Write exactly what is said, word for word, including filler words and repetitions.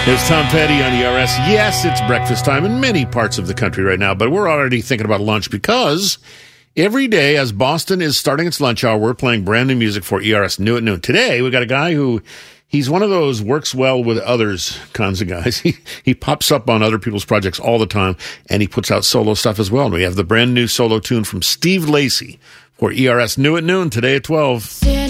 It's Tom Petty on E R S. Yes, it's breakfast time in many parts of the country right now, but we're already thinking about lunch because every day as Boston is starting its lunch hour, we're playing brand new music for E R S New at Noon. Today, we got a guy who, he's one of those works well with others kinds of guys. He, he pops up on other people's projects all the time, and he puts out solo stuff as well. And we have the brand new solo tune from Steve Lacy for E R S New at Noon today at twelve.